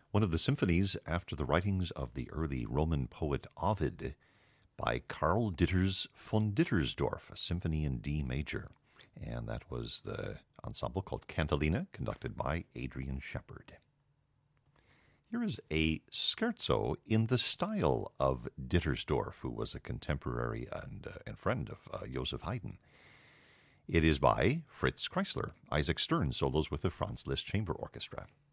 one of the symphonies after the writings of the early Roman poet Ovid by Karl Ditters von Dittersdorf, a symphony in D major. And that was the ensemble called Cantilena, conducted by Adrian Shepard. Here is a scherzo in the style of Dittersdorf, who was a contemporary and friend of Joseph Haydn. It is by Fritz Kreisler. Isaac Stern solos with the Franz Liszt Chamber Orchestra.